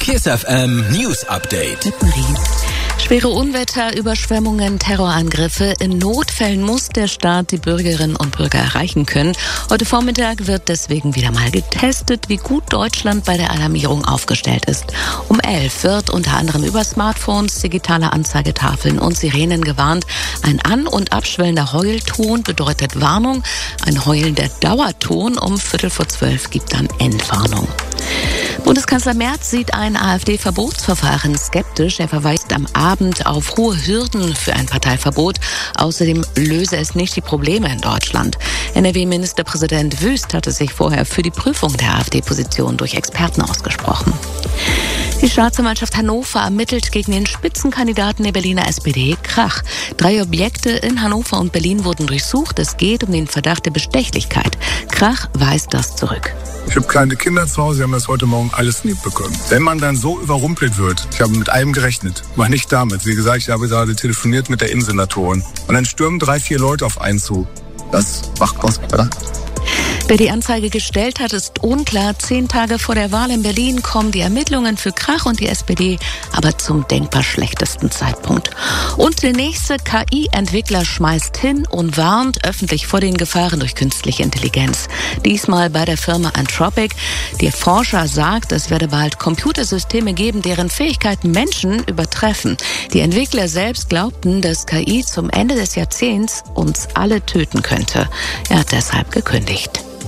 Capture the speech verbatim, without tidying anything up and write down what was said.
Kiss F M News Update. Mit Marie. Schwere Unwetter, Überschwemmungen, Terrorangriffe. In Notfällen muss der Staat die Bürgerinnen und Bürger erreichen können. Heute Vormittag wird deswegen wieder mal getestet, wie gut Deutschland bei der Alarmierung aufgestellt ist. Um elf wird unter anderem über Smartphones, digitale Anzeigetafeln und Sirenen gewarnt. Ein an- und abschwellender Heulton bedeutet Warnung. Ein heulender Dauerton um Viertel vor zwölf gibt dann Endwarnung. Bundeskanzler Merz sieht ein AfD-Verbotsverfahren skeptisch. Er verweist am Abend auf hohe Hürden für ein Parteiverbot. Außerdem löse es nicht die Probleme in Deutschland. N R W-Ministerpräsident Wüst hatte sich vorher für die Prüfung der AfD-Position durch Experten ausgesprochen. Die Staatsanwaltschaft Hannover ermittelt gegen den Spitzenkandidaten der Berliner S P D, Krach. Drei Objekte in Hannover und Berlin wurden durchsucht. Es geht um den Verdacht der Bestechlichkeit. Krach weist das zurück. Ich habe kleine Kinder zu Hause, sie haben das heute Morgen alles mitbekommen. Wenn man dann so überrumpelt wird, ich habe mit einem gerechnet, war nicht damit. Wie gesagt, ich habe gerade telefoniert mit der Innensenatorin. Und dann stürmen drei, vier Leute auf einen zu. Das macht was, oder? Wer die Anzeige gestellt hat, ist unklar. Zehn Tage vor der Wahl in Berlin kommen die Ermittlungen für Krach und die S P D aber zum denkbar schlechtesten Zeitpunkt. Und der nächste K I-Entwickler schmeißt hin und warnt öffentlich vor den Gefahren durch künstliche Intelligenz. Diesmal bei der Firma Anthropic. Der Forscher sagt, es werde bald Computersysteme geben, deren Fähigkeiten Menschen übertreffen. Die Entwickler selbst glaubten, dass K I zum Ende des Jahrzehnts uns alle töten könnte. Er hat deshalb gekündigt.